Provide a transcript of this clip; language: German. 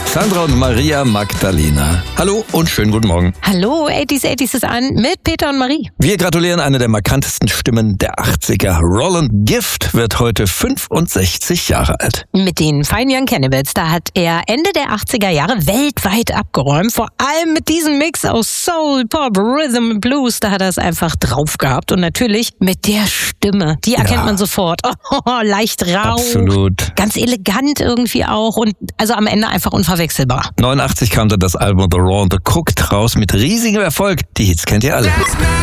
Sandra und Maria Magdalena. Hallo und schönen guten Morgen. Hallo, 80s ist an mit Peter und Marie. Wir gratulieren einer der markantesten Stimmen der 80er. Roland Gift wird heute 65 Jahre alt. Mit den Fine Young Cannibals, da hat er Ende der 80er Jahre weltweit abgeräumt. Vor allem mit diesem Mix aus Soul, Pop, Rhythm und Blues, da hat er es einfach drauf gehabt. Und natürlich mit der Stimme, die erkennt man sofort. Oh, leicht rau, absolut. Ganz elegant irgendwie auch und also am Ende einfach unverwechselbar. 89 kam dann das Album The Raw and the Cooked raus mit riesigem Erfolg. Die Hits kennt ihr alle.